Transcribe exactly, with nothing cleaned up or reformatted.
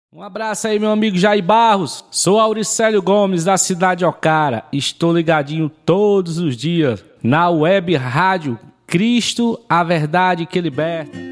Um abraço aí, meu amigo Jair Barros. Sou Auricélio Gomes, da cidade de Ocara. Estou ligadinho todos os dias na web rádio Cristo, a verdade que liberta.